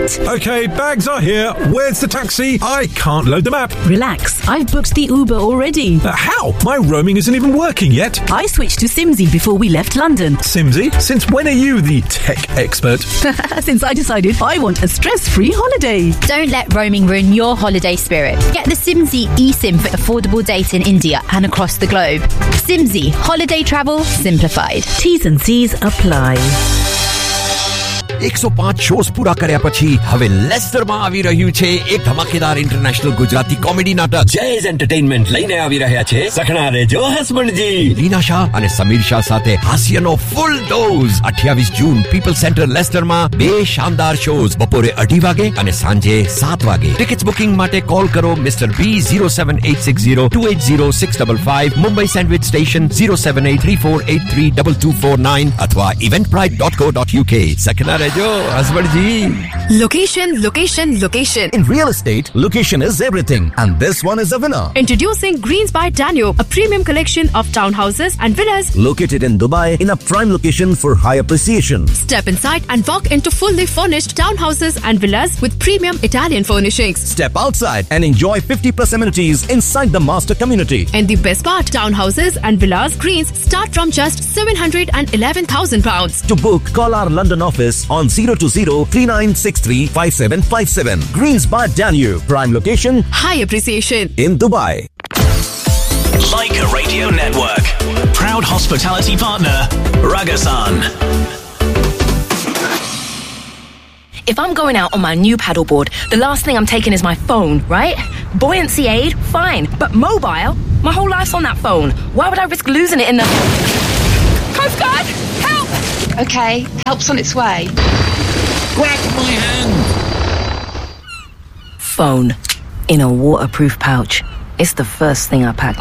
husband. Okay, bags are here. Where's the taxi? I can't load the map. Relax, I've booked the Uber already. How? My roaming isn't even working yet. I switched to Simsy before we left London. Simsy? Since when are you the tech expert? Since I decided I want a stress-free holiday. Don't let roaming ruin your holiday spirit. Get the Simsy eSIM for affordable data in India and across the globe. Simsy, holiday travel simplified. T's and C's apply. 105 shows પૂરા કર્યા પછી હવે લેસ્ટરમાં આવી રહ્યું છે એક ધમાકેદાર international Gujarati comedy નાટક જયઝ એન્ટરટેઇનમેન્ટ લઈને આવી રહ્યા છે સખણા રેજો હસબન્ડજી રીના શાહ અને સમીર શાહ સાથે હાસ્યનો ફૂલ ડોઝ 28 જૂન પીપલ સેન્ટર લેસ્ટરમાં બે શાનદાર શોઝ બપોરે 2:30 વાગે અને સાંજે 7 વાગે ટિકિટ્સ બુકિંગ માટે કોલ કરો mister B 07860280655 Mumbai sandwich station 07834832249 અથવા eventbrite.co.uk સખણા Location, location, location. In real estate, location is everything. And this one is a winner. Introducing Greens by Danube, a premium collection of townhouses and villas. Located in Dubai in a prime location for high appreciation. Step inside and walk into fully furnished townhouses and villas with premium Italian furnishings. Step outside and enjoy 50+ amenities inside the master community. And the best part, townhouses and villas Greens start from just £711,000. To book, call our London office on 020-3963-5757. Greens by Danube. Prime location. High appreciation. In Dubai. Leica Radio Network. Proud hospitality partner, Ragasan. If I'm going out on my new paddleboard, the last thing I'm taking is my phone, right? Buoyancy aid, fine. But mobile? My whole life's on that phone. Why would I risk losing it in the... Coast Guard! Help! Okay, help's on its way. Grab my hand. Phone. In a waterproof pouch. It's the first thing I pack